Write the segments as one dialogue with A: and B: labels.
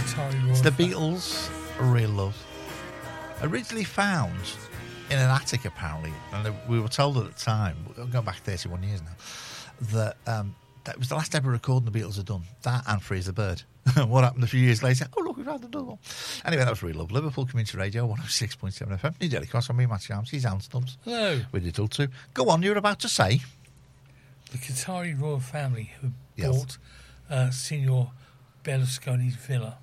A: It's the Beatles, Real Love. Originally found in an attic, apparently, and we were told at the time, going back 31 years now, that was the last ever recording the Beatles had done. That and Free as a Bird. What happened a few years later? Oh, look, we've had another one. Anyway, that was Real Love. Liverpool Community Radio, 106.7 FM. New Daily Cross, I'm me, Matt Shams. He's Alan Stubbs.
B: Hello.
A: With Diddle too. Go on, you were about to say.
B: The Qatari royal family who bought Signor Berlusconi's villa.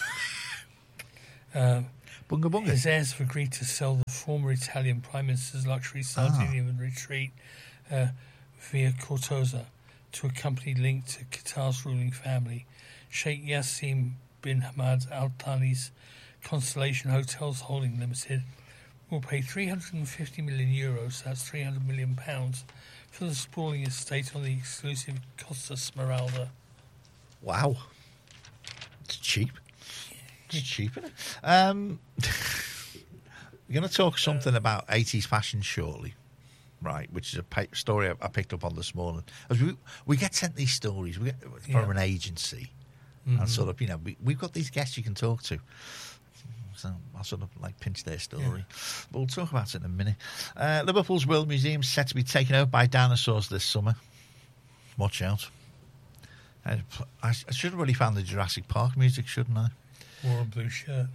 A: Bunga bunga.
B: His heirs have agreed to sell the former Italian Prime Minister's luxury Sardinian retreat via Cortosa to a company linked to Qatar's ruling family. Sheikh Yassim bin Hamad Al Thani's Constellation Hotels Holding Limited will pay €350 million, that's £300 million, for the sprawling estate on the exclusive Costa Smeralda.
A: Wow. It's cheap. It's cheap, isn't it? We're going to talk something about 80s fashion shortly, right, which is a story I picked up on this morning. As we get sent these stories from an agency, and sort of, we've got these guests you can talk to. So I'll sort of pinch their story. Yeah. But we'll talk about it in a minute. Liverpool's World Museum is set to be taken over by dinosaurs this summer. Watch out. I should have really found the Jurassic Park music, shouldn't I?
B: Wore a blue shirt.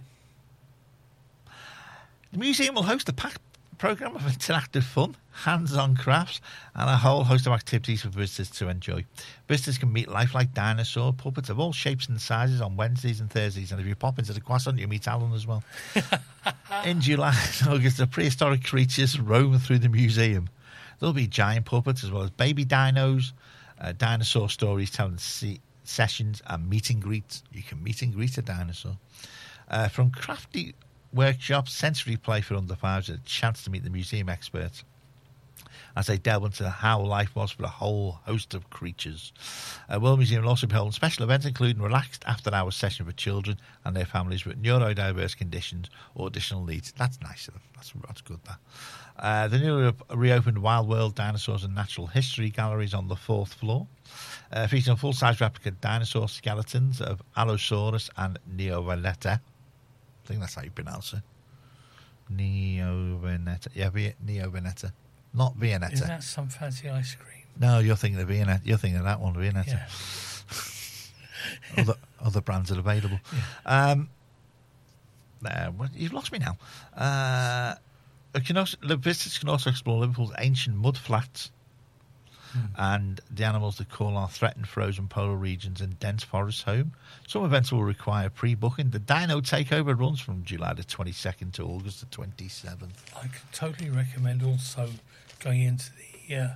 A: The museum will host a packed programme of interactive fun, hands-on crafts, and a whole host of activities for visitors to enjoy. Visitors can meet lifelike dinosaur puppets of all shapes and sizes on Wednesdays and Thursdays, and if you pop into the croissant, you meet Alan as well. In July and August, the prehistoric creatures roam through the museum. There'll be giant puppets as well as baby dinos, dinosaur stories telling sessions, and meet and greets. You can meet and greet a dinosaur. From crafty workshops, sensory play for under fives, and a chance to meet the museum experts as they delve into how life was for a whole host of creatures. World Museum will also be holding special events, including relaxed after-hours session for children and their families with neurodiverse conditions or additional needs. That's nice of them. That's good, that. The newly reopened Wild World Dinosaurs and Natural History Galleries on the 4th floor, featuring full-size replica dinosaur skeletons of Allosaurus and Neoveneta. I think that's how you pronounce it. Neoveneta. Yeah, Neoveneta. Not Viennetta.
B: Isn't that some fancy ice cream?
A: No, you're thinking of Viennetta. You're thinking of that one, Viennetta. Yeah. other brands are available. Yeah. You've lost me now. Visitors can also explore Liverpool's ancient mud flats and the animals that call our threatened frozen polar regions and dense forests home. Some events will require pre-booking. The Dino Takeover runs from July the 22nd to August the 27th.
B: I could totally recommend also going into the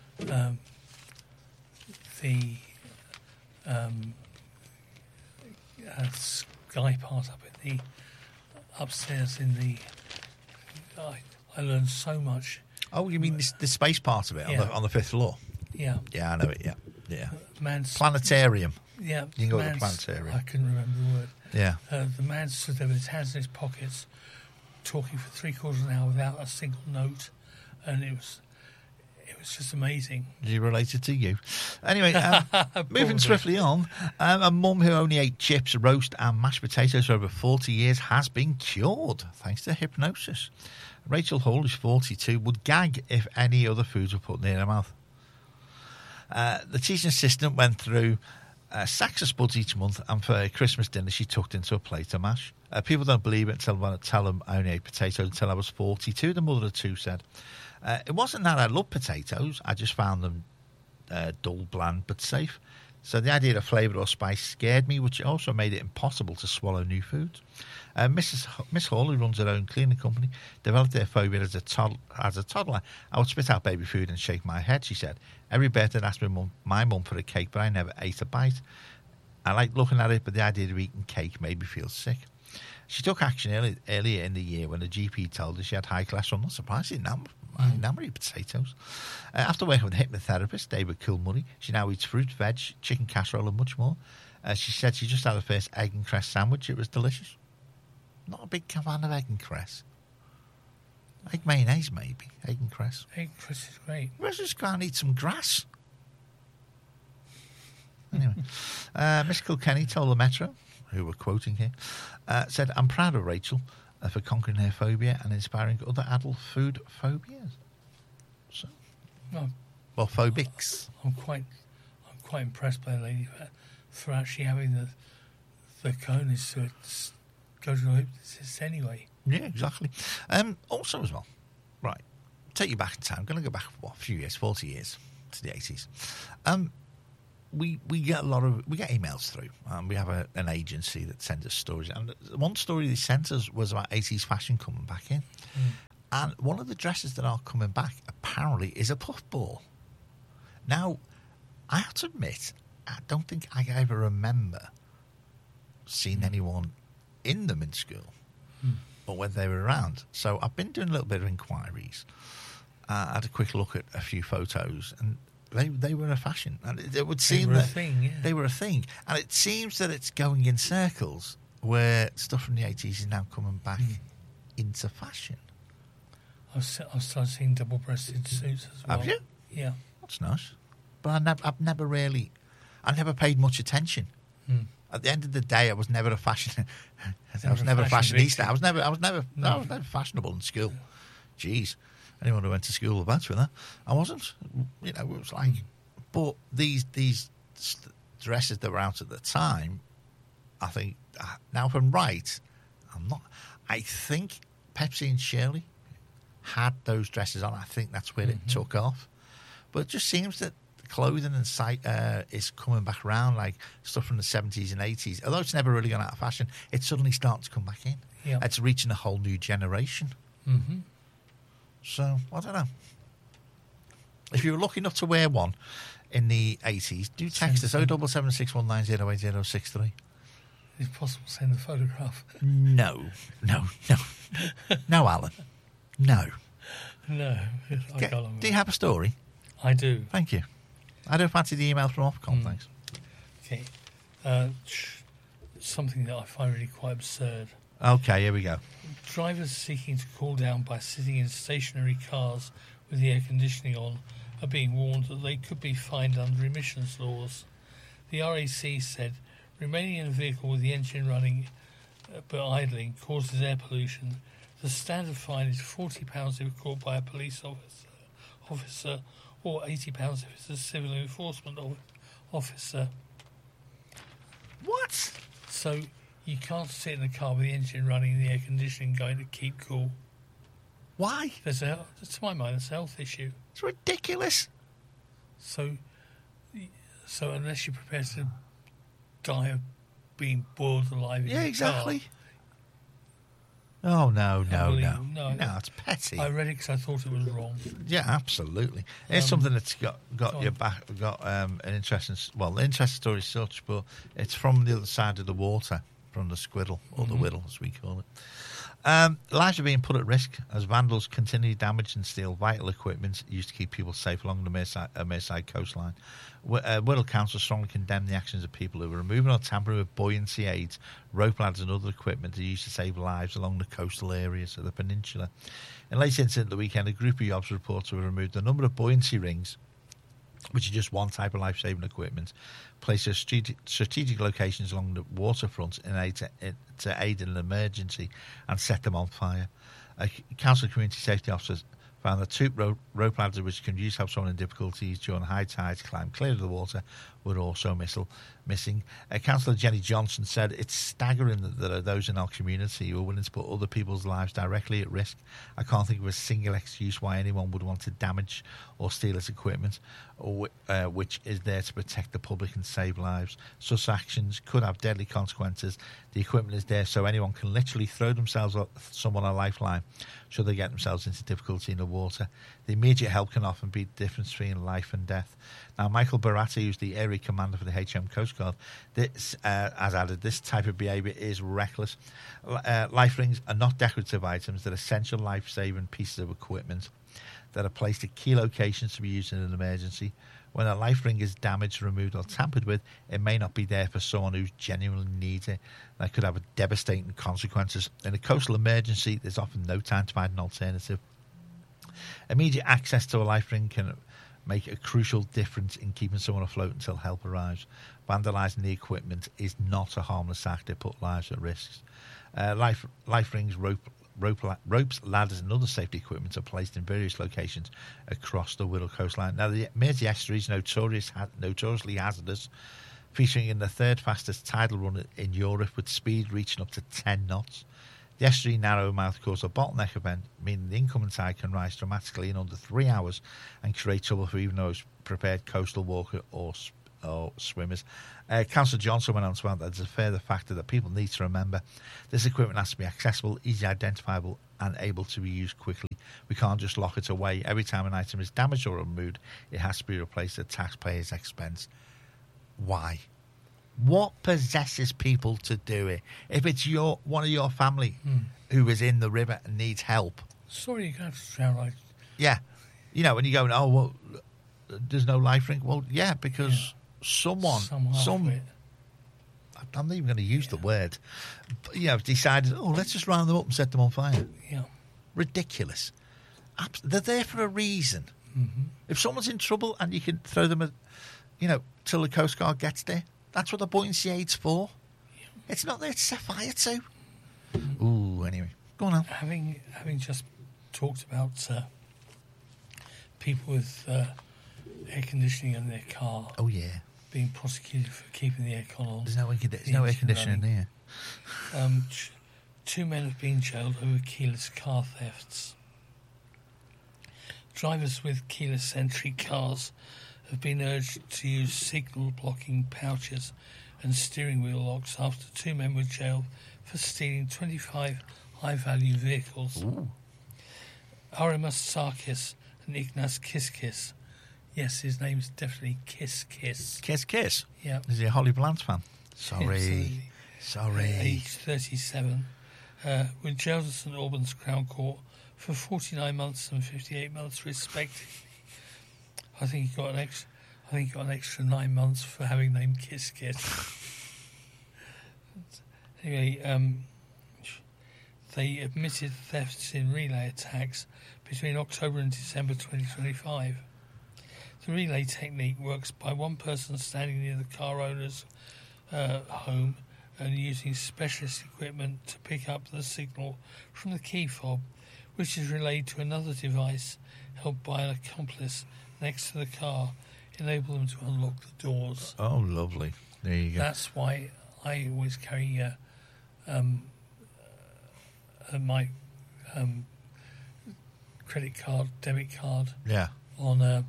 B: sky part up in the upstairs in the. I learned so much.
A: Oh, you mean the space part of it on the 5th floor?
B: Yeah.
A: Yeah, I know it, yeah.
B: Planetarium.
A: Yeah. You can go to the planetarium.
B: I couldn't remember the word.
A: Yeah.
B: The man stood there with his hands in his pockets, talking for 3/4 of an hour without a single note, and it was just amazing.
A: He related to you. Anyway, moving swiftly on, a mum who only ate chips, roast and mashed potatoes for over 40 years has been cured thanks to hypnosis. Rachel Hall, who's 42, would gag if any other foods were put near her mouth. The teaching assistant went through sacks of spuds each month, and for her Christmas dinner she tucked into a plate of mash. People don't believe it until I tell them I only ate potatoes until I was 42, the mother of two said. It wasn't that I loved potatoes, I just found them dull, bland but safe. So the idea of flavour or spice scared me, which also made it impossible to swallow new foods. Miss Hall, who runs her own cleaning company, developed their phobia as a toddler. I would spit out baby food and shake my head, she said. Every birthday I'd ask my mum for a cake, but I never ate a bite. I liked looking at it, but the idea of eating cake made me feel sick. She took action earlier in the year when the GP told her she had high cholesterol. Not surprised, I never eat potatoes. After working with a hypnotherapist, David Kilmoney, she now eats fruit, veg, chicken casserole and much more. She said she just had her first egg and cress sandwich. It was delicious. Not a big fan of egg and cress. Egg mayonnaise, maybe. Egg and cress.
B: Egg and cress is great.
A: Let's just go and eat some grass. Anyway, Miss Kilkenny told the Metro, who we're quoting here, said, "I'm proud of Rachel for conquering her phobia and inspiring other adult food phobias." So, well, phobics.
B: I'm quite impressed by the lady for actually having the cojones to go to the hypnotist anyway.
A: Yeah, exactly. Also, as well, right, take you back in time. I'm going to go back a few years, 40 years to the 80s. We get we get emails through. We have an agency that sends us stories, and one story they sent us was about 80s fashion coming back in. And one of the dresses that are coming back apparently is a puffball. Now, I have to admit, I don't think I ever remember seeing anyone in them in school or when they were around. So I've been doing a little bit of inquiries. I had a quick look at a few photos, and they were a fashion. And it would seem that they were a thing. And it seems that it's going in circles where stuff from the 80s is now coming back into fashion.
B: I've started seeing double-breasted suits as well.
A: Have you?
B: Yeah.
A: That's nice. But I've never paid much attention. At the end of the day, I was never a fashion. I was never a fashionista. I was never fashionable in school. Jeez, anyone who went to school was bad with that. I wasn't. You know, it was like. But these dresses that were out at the time, I think now if I'm right, I'm not. I think Pepsi and Shirley had those dresses on. I think that's where it took off. But it just seems that clothing and sight is coming back around, like stuff from the 70s and 80s. Although it's never really gone out of fashion, it's suddenly starting to come back in.
B: Yep.
A: It's reaching a whole new generation. So, I don't know. If you were lucky enough to wear one in the 80s, do text us 07761908063.
B: If possible, send the photograph.
A: No, Alan. No.
B: No.
A: Do you have a story?
B: I do.
A: Thank you. I don't fancy the email from Ofcom, thanks.
B: Okay. Something that I find really quite absurd.
A: Okay, here we go.
B: Drivers seeking to cool down by sitting in stationary cars with the air conditioning on are being warned that they could be fined under emissions laws. The RAC said remaining in a vehicle with the engine running but idling causes air pollution. The standard fine is £40 if caught by a police officer or £80 if it's a civil enforcement officer.
A: What?
B: So you can't sit in a car with the engine running and the air conditioning going to keep cool.
A: Why?
B: To my mind, it's a health issue.
A: It's ridiculous.
B: So unless you're prepared to die of being boiled alive in your car.
A: Oh, no, it's petty.
B: I read it because I thought it was wrong.
A: Yeah, absolutely. It's something that's got your back, an interesting story as such, but it's from the other side of the water, from the Squiddle, or the Whittle, as we call it. Lives are being put at risk as vandals continue to damage and steal vital equipment used to keep people safe along the Merseyside coastline. Whittle Council strongly condemned the actions of people who were removing or tampering with buoyancy aids, rope ladders and other equipment that used to save lives along the coastal areas of the peninsula. In a late incident at the weekend, a group of yobs reported to have removed a number of buoyancy rings, which is just one type of life-saving equipment, placed at strategic locations along the waterfront to aid in an emergency and set them on fire. Council community safety officers found that two rope ladders which can use help someone in difficulties during high tides climb clear of the water were also missing. Councillor Jenny Johnson said it's staggering that there are those in our community who are willing to put other people's lives directly at risk. I can't think of a single excuse why anyone would want to damage or steal its equipment, which is there to protect the public and save lives. Such actions could have deadly consequences. The equipment is there so anyone can literally throw themselves at someone a lifeline should they get themselves into difficulty in the water. The immediate help can often be the difference between life and death. Now, Michael Baratti, who's the area commander for the HM Coast Guard, has added, this type of behaviour is reckless. Life rings are not decorative items. They're essential life-saving pieces of equipment that are placed at key locations to be used in an emergency. When a life ring is damaged, removed or tampered with, it may not be there for someone who genuinely needs it. That could have devastating consequences. In a coastal emergency, there's often no time to find an alternative. Immediate access to a life ring can make a crucial difference in keeping someone afloat until help arrives. Vandalising the equipment is not a harmless act. It puts lives at risk. Life rings, ropes, ladders and other safety equipment are placed in various locations across the Wirral coastline. Now, the Mersey Estuary is notoriously hazardous, featuring in the third fastest tidal run in Europe with speed reaching up to 10 knots. The estuary narrow mouth caused a bottleneck event, meaning the incoming tide can rise dramatically in under 3 hours and create trouble for even those prepared coastal walkers or swimmers. Councillor Johnson went on to add that there's a further factor that people need to remember. This equipment has to be accessible, easily identifiable and able to be used quickly. We can't just lock it away. Every time an item is damaged or removed, it has to be replaced at taxpayers' expense. Why? What possesses people to do it? If it's one of your family who is in the river and needs help.
B: Sorry, you have to drown like...
A: Yeah. You know, when you go, oh, well, there's no life ring. Well, yeah, because I'm not even going to use the word, but, decided, let's just round them up and set them on fire.
B: Yeah.
A: Ridiculous. They're there for a reason.
B: Mm-hmm.
A: If someone's in trouble and you can throw them, till the Coast Guard gets there, that's what the buoyancy aid's for. Yeah. It's not there to set fire to. Mm-hmm. Ooh, anyway. Go on now.
B: Having just talked about people with air conditioning in their car.
A: Oh, yeah.
B: Being prosecuted for keeping the aircon on.
A: There's no air conditioning there.
B: 2 men have been jailed over keyless car thefts. Drivers with keyless entry cars have been urged to use signal blocking pouches and steering wheel locks after 2 men were jailed for stealing 25 high-value vehicles.
A: Ooh.
B: Aramas Sarkis and Ignas Kiskis. Yes, his name's definitely Kiss.
A: Kiss?
B: Yeah.
A: Is he a Holly Blanche fan? Sorry.
B: Age 37. Were jailed at St Albans Crown Court for 49 months and 58 months respectively. I think he got an extra 9 months for having named Kiss. Anyway, they admitted thefts in relay attacks between October and December 2025. The relay technique works by one person standing near the car owner's home and using specialist equipment to pick up the signal from the key fob, which is relayed to another device held by an accomplice next to the car, enable them to unlock the doors.
A: Oh, lovely. There you go.
B: That's why I always carry my credit card, debit card on a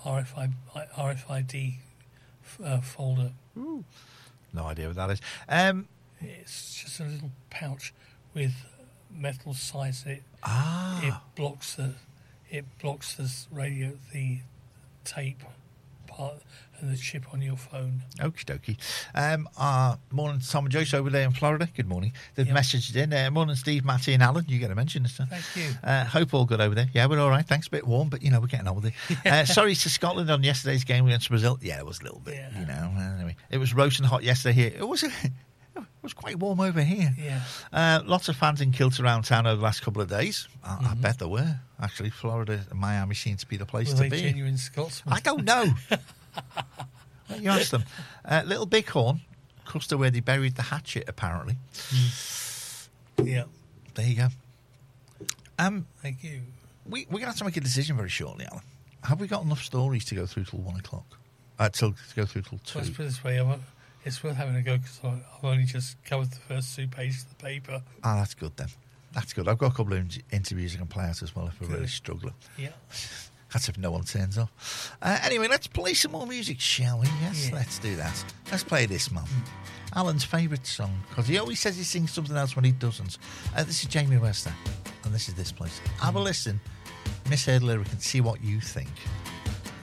B: RFID folder.
A: Ooh. No idea what that is.
B: It's just a little pouch with metal sides in it.
A: Ah.
B: It blocks the radio, the tape part, and the chip on your phone.
A: Okie dokie. Morning, Tom and Joyce over there in Florida. Good morning. They've messaged in. Morning, Steve, Matty, and Alan. You get a mention this time.
B: Thank you.
A: Hope all good over there. Yeah, we're all right. Thanks. A bit warm, but we're getting on with it. Sorry to Scotland on yesterday's game against Brazil. Yeah, it was a little bit. Anyway, it was roasting hot yesterday here. It was quite warm over here.
B: Yeah.
A: Lots of fans in kilts around town over the last couple of days. I bet there were. Actually, Florida and Miami seem to be the place to be.
B: Were they genuine Scotsmen?
A: I don't know. You ask them. Little Bighorn, close to where they buried the hatchet, apparently.
B: Yeah.
A: There you go.
B: Thank you.
A: We're going to have to make a decision very shortly, Alan. Have we got enough stories to go through till 1 o'clock? To go through till 2?
B: Let's put it this way. It's worth having a go because I've only just covered the first 2 pages of the paper.
A: Ah, that's good then. That's good. I've got a couple of interviews I can play out as well if we're really struggling.
B: Yeah.
A: That's if no one turns up. Anyway, let's play some more music, shall we? Yes, let's do that. Let's play this, man. Alan's favourite song, because he always says he sings something else when he doesn't. This is Jamie Wester, and this is This Place. Have a listen, misheard lyric, and see what you think.